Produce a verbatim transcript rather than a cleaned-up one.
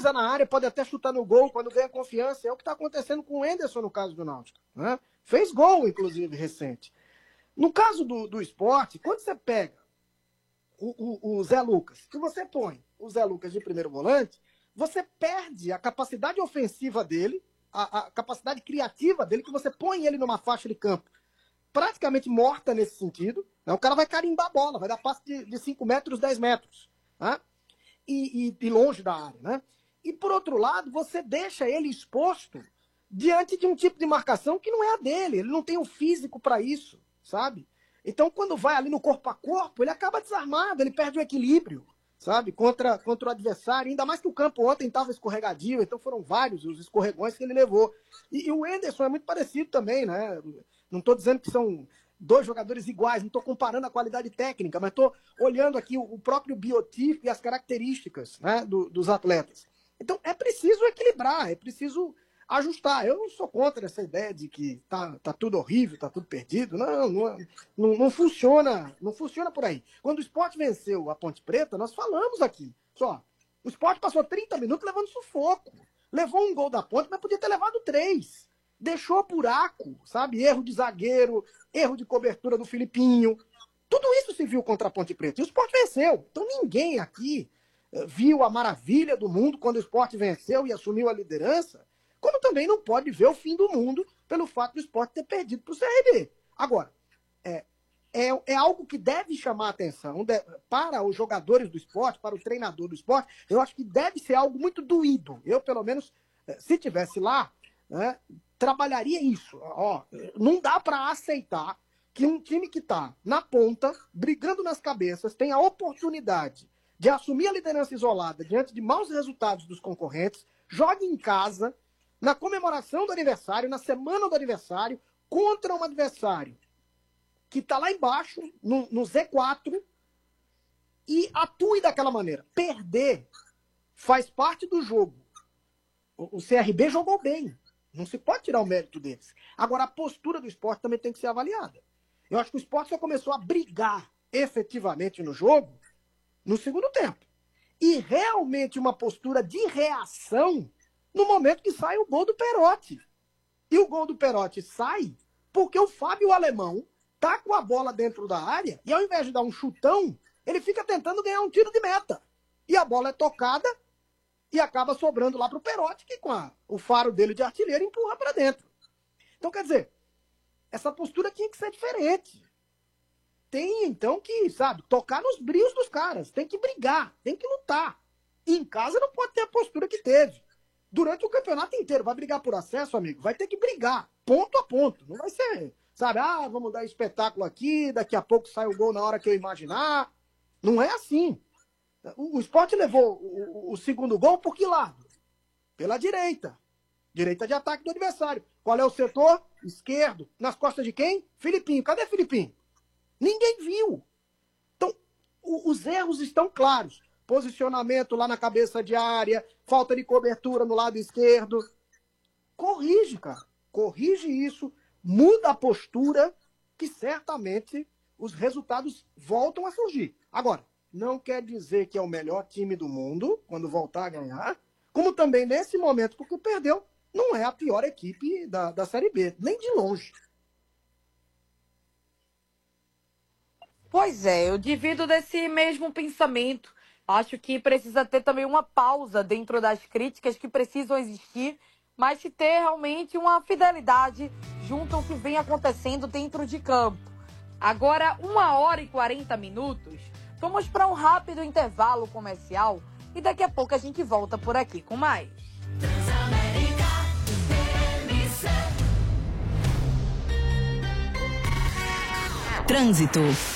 pisa na área, pode até chutar no gol quando ganha confiança. É o que está acontecendo com o Enderson no caso do Náutico, né? Fez gol, inclusive, recente. No caso do, do Sport, quando você pega o, o, o Zé Lucas, se você põe o Zé Lucas de primeiro volante, você perde a capacidade ofensiva dele, a, a capacidade criativa dele, que você põe ele numa faixa de campo praticamente morta nesse sentido, né? O cara vai carimbar a bola, vai dar passe de, de cinco metros, dez metros, né? e, e, e longe da área, né? E, por outro lado, você deixa ele exposto diante de um tipo de marcação que não é a dele, ele não tem o físico para isso, sabe? Então, quando vai ali no corpo a corpo, ele acaba desarmado, ele perde o equilíbrio, sabe? Contra, contra o adversário, ainda mais que o campo ontem estava escorregadio, então foram vários os escorregões que ele levou. E, e o Enderson é muito parecido também, né? Não estou dizendo que são dois jogadores iguais, não estou comparando a qualidade técnica, mas estou olhando aqui o, o próprio biotipo e as características, né, do, dos atletas. Então, é preciso equilibrar, é preciso ajustar. Eu não sou contra essa ideia de que tá, tá tudo horrível, tá tudo perdido. Não, não, não, não funciona, não funciona por aí. Quando o Sport venceu a Ponte Preta, nós falamos aqui. Só, o Sport passou trinta minutos levando sufoco. Levou um gol da Ponte, mas podia ter levado três. Deixou buraco, sabe? Erro de zagueiro, erro de cobertura do Filipinho. Tudo isso se viu contra a Ponte Preta. E o Sport venceu. Então ninguém aqui viu a maravilha do mundo quando o Sport venceu e assumiu a liderança, como também não pode ver o fim do mundo pelo fato do Sport ter perdido para o C R B. Agora, é, é, é algo que deve chamar a atenção de, para os jogadores do Sport, para o treinador do Sport. Eu acho que deve ser algo muito doído. Eu, pelo menos, se tivesse lá, né, trabalharia isso. Ó, não dá para aceitar que um time que está na ponta, brigando nas cabeças, tenha a oportunidade de assumir a liderança isolada diante de maus resultados dos concorrentes, jogue em casa, na comemoração do aniversário, na semana do aniversário, contra um adversário que está lá embaixo, no, no Z quatro, e atue daquela maneira. Perder faz parte do jogo. O, o C R B jogou bem. Não se pode tirar o mérito deles. Agora, a postura do Sport também tem que ser avaliada. Eu acho que o Sport só começou a brigar efetivamente no jogo no segundo tempo. E realmente uma postura de reação no momento que sai o gol do Perotti. E o gol do Perotti sai porque o Fábio Alemão tá com a bola dentro da área e ao invés de dar um chutão, ele fica tentando ganhar um tiro de meta. E a bola é tocada e acaba sobrando lá pro Perotti, que com a, o faro dele de artilheiro empurra para dentro. Então, quer dizer, essa postura tinha que ser diferente. Tem, então, que, sabe, tocar nos brios dos caras. Tem que brigar, tem que lutar. E em casa não pode ter a postura que teve. Durante o campeonato inteiro, vai brigar por acesso, amigo, vai ter que brigar, ponto a ponto. Não vai ser, sabe, ah, vamos dar espetáculo aqui, daqui a pouco sai o gol na hora que eu imaginar. Não é assim. O, o Sport levou o, o, o segundo gol por que lado? Pela direita. Direita de ataque do adversário. Qual é o setor? Esquerdo. Nas costas de quem? Filipinho. Cadê Filipinho? Ninguém viu. Então, o, os erros estão claros. Posicionamento lá na cabeça de área, falta de cobertura no lado esquerdo. Corrige, cara. Corrige isso, muda a postura, que certamente os resultados voltam a surgir. Agora, não quer dizer que é o melhor time do mundo quando voltar a ganhar, como também nesse momento, porque perdeu, não é a pior equipe da, da Série B, nem de longe. Pois é, eu divido desse mesmo pensamento. Acho que precisa ter também uma pausa dentro das críticas que precisam existir, mas se ter realmente uma fidelidade junto ao que vem acontecendo dentro de campo. Agora, uma hora e quarenta minutos, vamos para um rápido intervalo comercial e daqui a pouco a gente volta por aqui com mais. Transamérica, T M C. Trânsito.